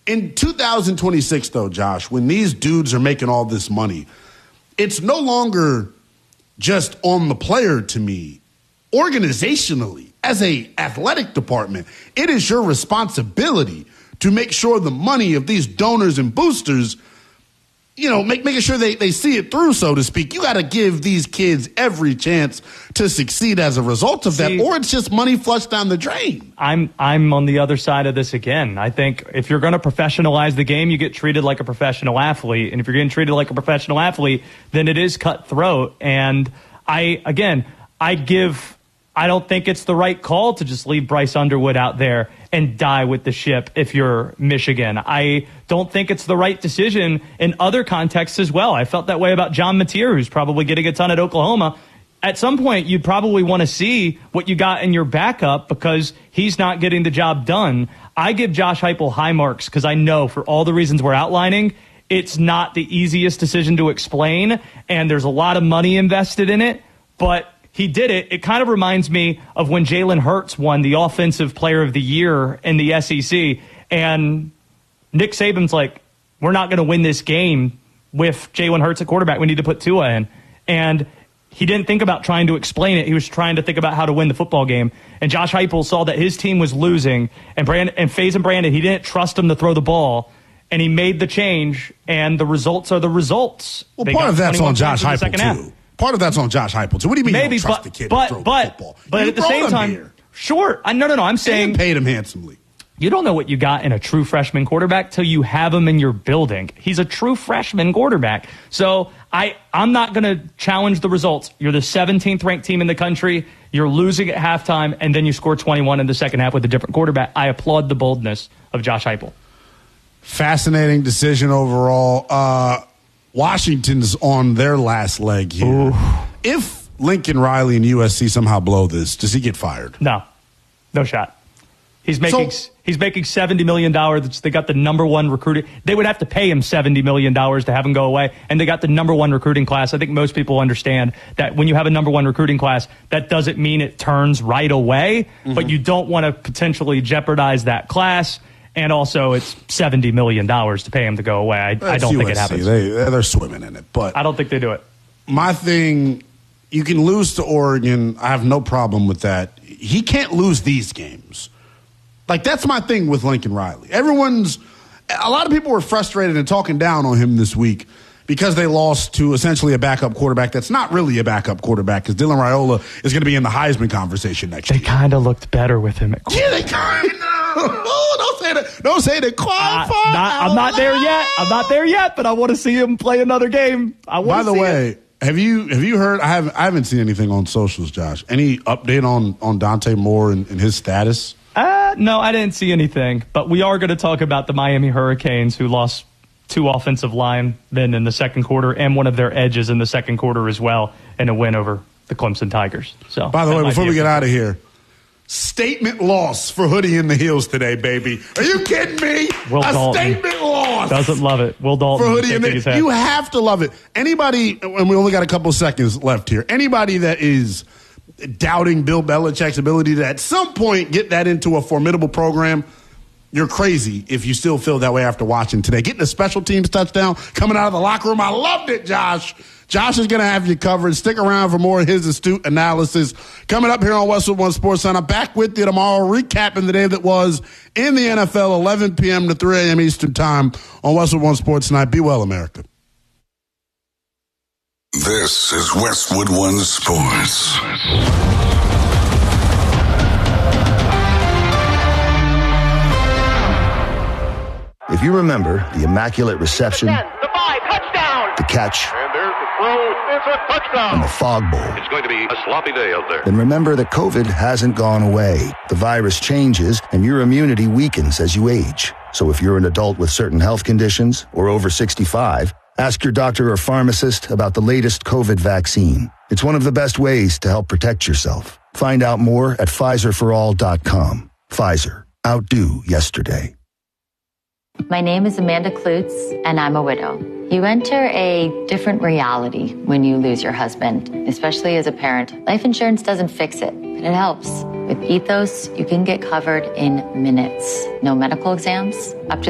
In 2026, though, Josh, when these dudes are making all this money, it's no longer just on the player to me. Organizationally, as a athletic department, it is your responsibility to make sure the money of these donors and boosters, making sure they see it through, so to speak. You got to give these kids every chance to succeed as a result of that, or it's just money flushed down the drain. I'm on the other side of this again. I think if you're going to professionalize the game, you get treated like a professional athlete. And if you're getting treated like a professional athlete, then it is cutthroat. And I don't think it's the right call to just leave Bryce Underwood out there and die with the ship if you're Michigan. I don't think it's the right decision in other contexts as well. I felt that way about John Mateer, who's probably getting a ton at Oklahoma. At some point, you'd probably want to see what you got in your backup because he's not getting the job done. I give Josh Heupel high marks because I know for all the reasons we're outlining, it's not the easiest decision to explain, and there's a lot of money invested in it, but he did it. It kind of reminds me of when Jalen Hurts won the Offensive Player of the Year in the SEC. And Nick Saban's like, we're not going to win this game with Jalen Hurts at quarterback. We need to put Tua in. And he didn't think about trying to explain it. He was trying to think about how to win the football game. And Josh Heupel saw that his team was losing. And FaZe and Brandon, he didn't trust him to throw the ball. And he made the change. And the results are the results. Well, part of that's on Josh Heupel, too. Part of that's on Josh Heupel. So what do you mean you don't trust the kid to throw the football? But at the same time, sure. No. I'm saying and paid him handsomely. You don't know what you got in a true freshman quarterback till you have him in your building. He's a true freshman quarterback. So I'm not going to challenge the results. You're the 17th ranked team in the country. You're losing at halftime, and then you score 21 in the second half with a different quarterback. I applaud the boldness of Josh Heupel. Fascinating decision overall. Washington's on their last leg here. Ooh. If Lincoln Riley and USC somehow blow this, does he get fired? No shot. He's making $70 million. They got the number one recruiting. They would have to pay him $70 million to have him go away, and they got the number one recruiting class. I think most people understand that when you have a number one recruiting class, that doesn't mean it turns right away, but you don't want to potentially jeopardize that class. And also, it's $70 million to pay him to go away. I don't think it happens. They're swimming in it. But I don't think they do it. My thing, you can lose to Oregon. I have no problem with that. He can't lose these games. Like, that's my thing with Lincoln Riley. A lot of people were frustrated and talking down on him this week because they lost to essentially a backup quarterback that's not really a backup quarterback because Dylan Raiola is going to be in the Heisman conversation next year. They kind of looked better with him at quarterback. Yeah, they kind of. Don't say that. I'm not there yet. I'm not there yet, but I want to see him play another game. By the way, have you heard? I haven't seen anything on socials, Josh. Any update on Dante Moore and his status? No, I didn't see anything. But we are going to talk about the Miami Hurricanes, who lost 2 offensive linemen in the second quarter and one of their edges in the second quarter as well in a win over the Clemson Tigers. So, by the way, before we get out of here, statement loss for Hoodie in the Heels today, baby. Are you kidding me? Will Dalton statement loss. Doesn't love it. Will Dalton for Hoodie in the Heels. You have to love it. Anybody, and we only got a couple seconds left here, anybody that is doubting Bill Belichick's ability to at some point get that into a formidable program, you're crazy if you still feel that way after watching today. Getting a special teams touchdown coming out of the locker room. I loved it, Josh. Josh is going to have you covered. Stick around for more of his astute analysis. Coming up here on Westwood One Sports Center. Back with you tomorrow, recapping the day that was in the NFL, 11 p.m. to 3 a.m. Eastern Time on Westwood One Sports Tonight. Be well, America. This is Westwood One Sports. If you remember the immaculate reception, the 5, touchdown, the catch, and there's the throw, it's a touchdown, and the fog bowl, it's going to be a sloppy day out there. Then remember that COVID hasn't gone away. The virus changes, and your immunity weakens as you age. So if you're an adult with certain health conditions or over 65, ask your doctor or pharmacist about the latest COVID vaccine. It's one of the best ways to help protect yourself. Find out more at PfizerForAll.com. Pfizer. Outdo yesterday. My name is Amanda Klutz, and I'm a widow. You enter a different reality when you lose your husband, especially as a parent. Life insurance doesn't fix it, but it helps. With Ethos, you can get covered in minutes. No medical exams, up to